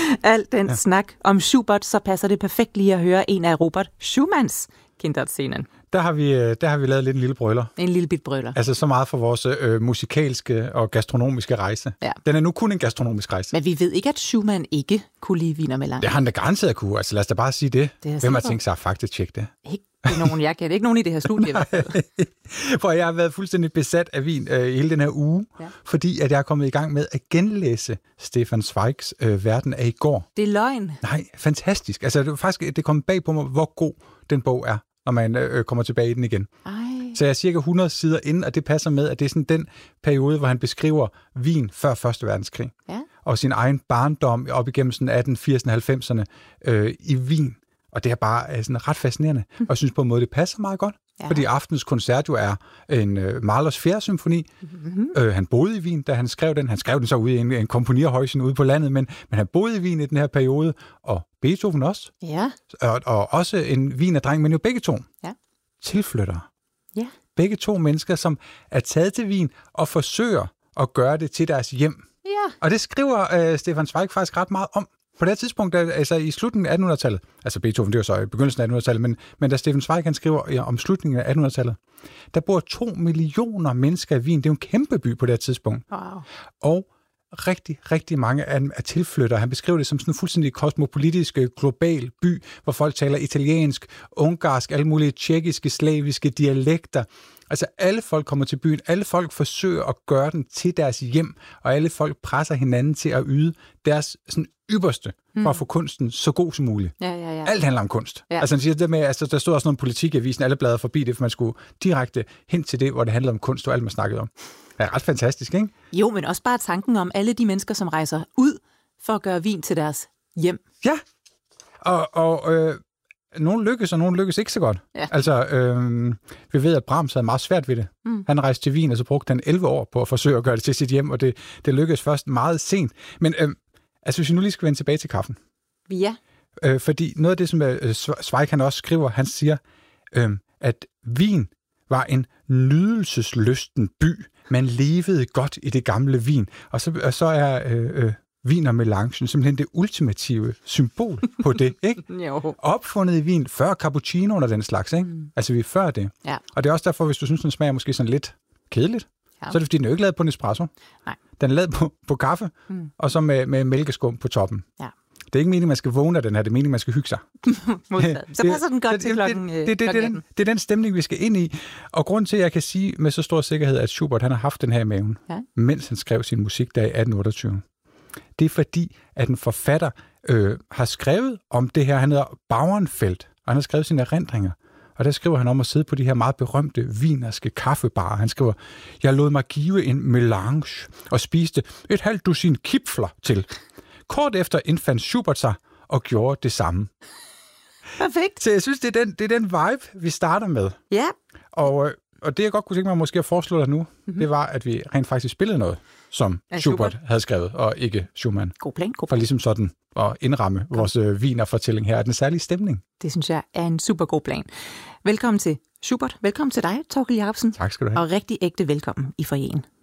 Alt den snak om Schubert, så passer det perfekt lige at høre en af Robert Schumanns Kinderszenen. Der har vi lavet lidt en lille brøler. En lille bit brøler. Altså så meget for vores musikalske og gastronomiske rejse. Ja. Den er nu kun en gastronomisk rejse. Men vi ved ikke, at Schumann ikke kunne lide Wiener Melange. Det har han da garanteret kunne. Altså lad os da bare sige det. Hvem har tænkt sig at faktisk tjekke det? Ikke nogen, jeg kender. Ikke nogen i det her studie i hvert fald. For jeg har været fuldstændig besat af vin hele den her uge, fordi at jeg er kommet i gang med at genlæse Stefan Zweigs Verden af i går. Det er løgn. Nej, fantastisk. Altså det kom bag på mig, hvor god den bog er, når man kommer tilbage i den igen. Ej. Så jeg er cirka 100 sider inde, og det passer med, at det er sådan den periode, hvor han beskriver Wien før 1. verdenskrig. Ja. Og sin egen barndom op igennem sådan 1880'erne og 90'erne i Wien. Og det er bare sådan ret fascinerende. Og jeg synes på en måde, det passer meget godt. Ja. Fordi aftens koncert jo er en Mahlers 4. symfoni. Han boede i Wien, da han skrev den. Han skrev den så ude i en komponierhøjsen ude på landet, men han boede i Wien i den her periode. Og Beethoven også. Ja. Og også en Wiener-dreng, men jo begge to. Ja. Tilflyttere. Ja. Begge to mennesker, som er taget til Wien og forsøger at gøre det til deres hjem. Ja. Og det skriver Stefan Zweig faktisk ret meget om. På det tidspunkt, altså i slutningen af 1800-tallet, altså Beethoven, det var så i begyndelsen af 1800-tallet, men da Stefan Zweig han skriver om slutningen af 1800-tallet, der bor 2 millioner mennesker i Wien. Det er jo en kæmpe by på det tidspunkt. Wow. Og rigtig, rigtig mange af dem er tilflyttere. Han beskriver det som sådan en fuldstændig kosmopolitisk, global by, hvor folk taler italiensk, ungarsk, alle mulige tjekkiske, slaviske dialekter. Altså alle folk kommer til byen, alle folk forsøger at gøre den til deres hjem, og alle folk presser hinanden til at yde deres sådan ypperste for at få kunsten så god som muligt. Ja. Alt handler om kunst. Ja. Altså han siger det med, altså der stod også noget politik i avisen, alle bladrede forbi det, for man skulle direkte hen til det, hvor det handlede om kunst og alt man snakkede om. Det er ret fantastisk, ikke? Jo, men også bare tanken om alle de mennesker, som rejser ud for at gøre Wien til deres hjem. Ja, og nogle lykkes, og nogle lykkes ikke så godt. Ja. Altså, vi ved, at Brahms havde meget svært ved det. Han rejste til Wien, og så brugte han 11 år på at forsøge at gøre det til sit hjem, og det lykkedes først meget sent. Men altså, hvis vi nu lige skal vende tilbage til kaffen. Ja. Fordi noget af det, som Zweig han også skriver, han siger, at Wien var en nydelseslysten by. Man levede godt i det gamle Wien. Og så er Wiener Melangen simpelthen det ultimative symbol på det, ikke? Jo. Opfundet i Wien før cappuccino og den slags, ikke? Altså vi er før det. Ja. Og det er også derfor, hvis du synes, den smager måske sådan lidt kedeligt, så er det fordi, den er jo ikke lavet på en espresso. Nej. Den er lavet på kaffe, og så med mælkeskum på toppen. Ja. Det er ikke meningen, man skal vågne af den her, det er meningen, man skal hygge sig. Så passer den godt til klokken 18. Det er den stemning, vi skal ind i. Og grund til, at jeg kan sige med så stor sikkerhed, at Schubert han har haft den her i maven, mens han skrev sin musik der i 1828. Det er fordi, at en forfatter har skrevet om det her. Han hedder Bauernfeldt, og han har skrevet sine erindringer. Og der skriver han om at sidde på de her meget berømte wienerske kaffebarer. Han skriver, jeg lod mig give en melange og spiste et halvt dusin kipfler til. Kort efter indfandt Schubert sig og gjorde det samme. Perfekt. Så jeg synes, det er den vibe, vi starter med. Ja. Og det, jeg godt kunne tænke mig måske at foreslå dig nu, det var, at vi rent faktisk spillede noget, som Schubert havde skrevet, og ikke Schumann. God plan. For ligesom sådan at indramme vores Wiener-fortælling her. Er den særlige stemning? Det synes jeg er en super god plan. Velkommen til Schubert. Velkommen til dig, Thorkild Jacobsen. Tak skal du have. Og rigtig ægte velkommen i foyeren.